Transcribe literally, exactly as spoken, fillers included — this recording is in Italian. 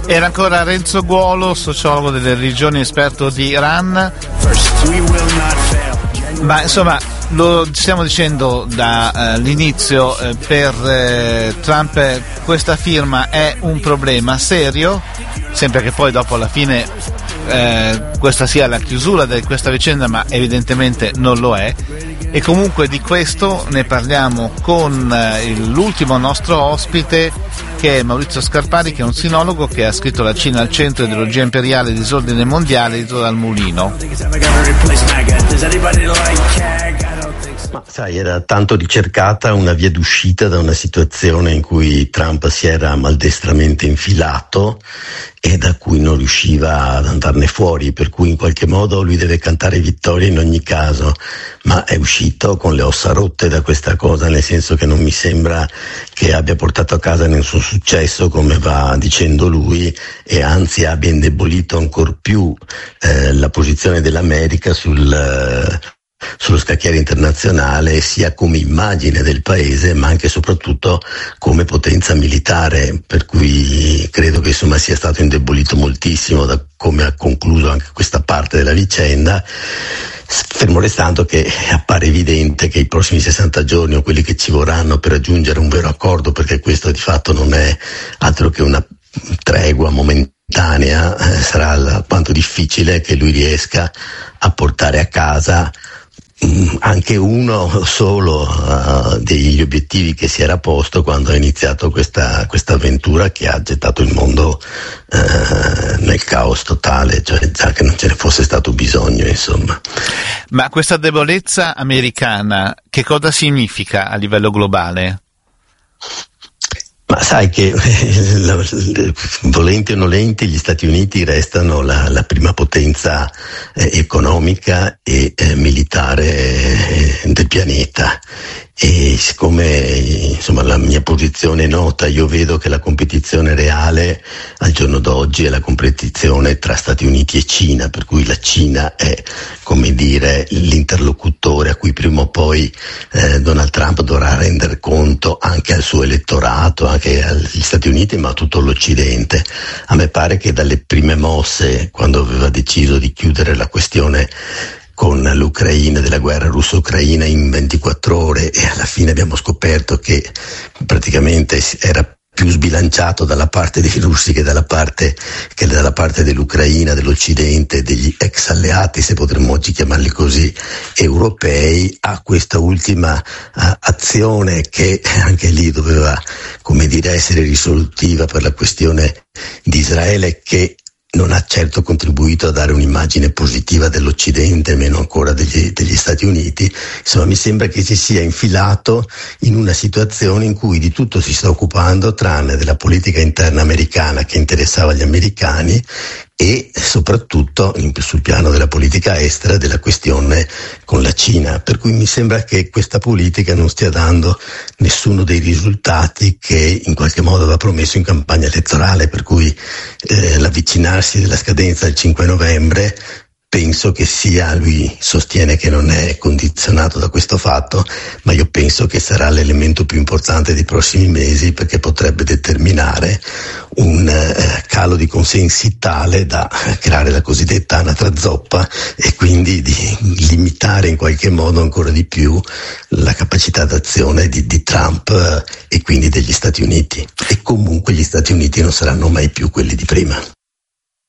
Era ancora Renzo Guolo, sociologo delle religioni, esperto di Iran. Ma insomma, lo stiamo dicendo dall'inizio, eh, per eh, Trump eh, questa firma è un problema serio, sempre che poi dopo alla fine eh, questa sia la chiusura di questa vicenda, ma evidentemente non lo è. E comunque di questo ne parliamo con eh, l'ultimo nostro ospite, che è Maurizio Scarpari, che è un sinologo che ha scritto La Cina al centro, ideologia imperiale e disordine mondiale, edito dal Mulino. Ma sai, era tanto ricercata una via d'uscita da una situazione in cui Trump si era maldestramente infilato e da cui non riusciva ad andarne fuori, per cui in qualche modo lui deve cantare vittoria in ogni caso, ma è uscito con le ossa rotte da questa cosa, nel senso che non mi sembra che abbia portato a casa nessun successo, come va dicendo lui, e anzi abbia indebolito ancor più eh, la posizione dell'America sul eh, sullo scacchiere internazionale, sia come immagine del paese ma anche e soprattutto come potenza militare, per cui credo che insomma sia stato indebolito moltissimo da come ha concluso anche questa parte della vicenda, fermo restando che appare evidente che i prossimi sessanta giorni o quelli che ci vorranno per raggiungere un vero accordo, perché questo di fatto non è altro che una tregua momentanea, eh, sarà alquanto difficile che lui riesca a portare a casa anche uno solo uh, degli obiettivi che si era posto quando ha iniziato questa, questa avventura che ha gettato il mondo uh, nel caos totale, cioè già che non ce ne fosse stato bisogno, insomma. Ma questa debolezza americana che cosa significa a livello globale? Ma sai che volenti o nolenti gli Stati Uniti restano la, la prima potenza eh, economica e eh, militare eh, del pianeta, e siccome insomma la mia posizione è nota, io vedo che la competizione reale al giorno d'oggi è la competizione tra Stati Uniti e Cina, per cui la Cina è, come dire, l'interlocutore a cui prima o poi eh, Donald Trump dovrà rendere conto anche al suo elettorato, anche agli Stati Uniti, ma a tutto l'Occidente. A me pare che dalle prime mosse, quando aveva deciso di chiudere la questione con l'Ucraina, della guerra russo-ucraina in ventiquattro ore, e alla fine abbiamo scoperto che praticamente era più sbilanciato dalla parte dei russi che dalla parte, che dalla parte dell'Ucraina, dell'Occidente, degli ex alleati, se potremmo oggi chiamarli così, europei, a questa ultima uh, azione che anche lì doveva, come dire, essere risolutiva per la questione di Israele, che non ha certo contribuito a dare un'immagine positiva dell'Occidente, meno ancora degli, degli Stati Uniti. Insomma, mi sembra che si sia infilato in una situazione in cui di tutto si sta occupando, tranne della politica interna americana che interessava gli americani, e soprattutto sul piano della politica estera della questione con la Cina, per cui mi sembra che questa politica non stia dando nessuno dei risultati che in qualche modo aveva promesso in campagna elettorale, per cui eh, l'avvicinarsi della scadenza del cinque novembre penso che sia, lui sostiene che non è condizionato da questo fatto, ma io penso che sarà l'elemento più importante dei prossimi mesi, perché potrebbe determinare un eh, calo di consensi tale da creare la cosiddetta anatra zoppa e quindi di limitare in qualche modo ancora di più la capacità d'azione di, di Trump eh, e quindi degli Stati Uniti. E comunque gli Stati Uniti non saranno mai più quelli di prima.